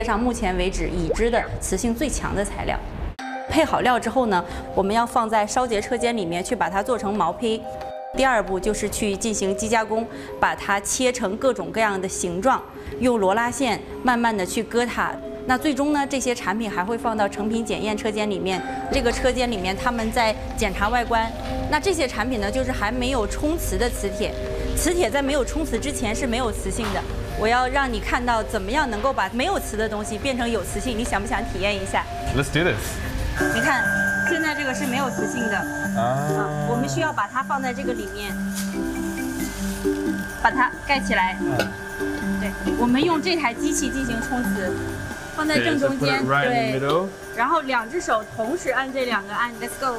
上目前为止已知的磁性最强的材料。配好料之后呢，我们要放在烧结车间里面去把它做成毛坯。第二步就是去进行机加工，把它切成各种各样的形状，用罗拉线慢慢的去割它。那最终呢，这些产品还会放到成品检验车间里面。这个车间里面，他们在检查外观。那这些产品呢，就是还没有冲磁的磁铁。磁铁在没有冲磁之前是没有磁性的。我要让你看到怎么样能够把没有磁的东西变成有磁性。你想不想体验一下 Let's do this. 你看，现在这个是没有磁性的。我们需要把它放在这个里面，把它盖起来。对，我们用这台机器进行冲磁，放在正中间。对，然后2只手同时按这2个按 ，Let's go。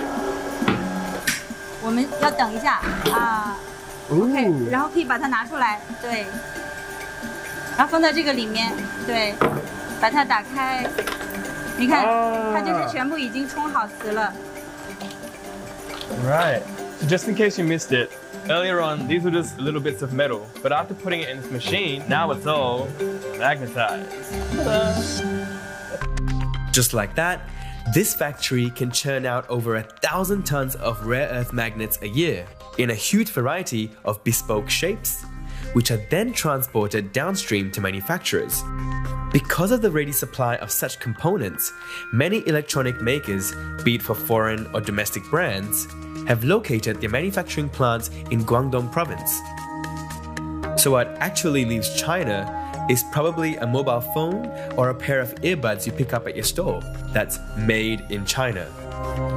我们要等一下啊。OK， 然后可以把它拿出来，对，然后放到这个里面，对，把它打开。你看，它就是全部已经冲好磁了。 Right. So just in case you missed it, earlier on these were just little bits of metal, but after putting it in this machine, now it's all magnetized. Just like that, this factory can churn out over 1,000 tons of rare earth magnets a year in a huge variety of bespoke shapes, which are then transported downstream to manufacturers. Because of the ready supply of such components, many electronic makers, be it for foreign or domestic brands, have located their manufacturing plants in Guangdong province. So what actually leaves China is probably a mobile phone or a pair of earbuds you pick up at your store that's made in China.